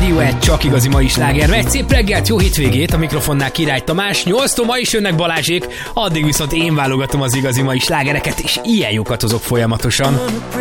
Radiohead, csak igazi mai sláger. Egy szép reggelt, jó hétvégét, a mikrofonnál Király Tamás. 8-tól ma is jönnek Balázsék, addig viszont én válogatom az igazi mai slágereket, és ilyen jókat hozok folyamatosan.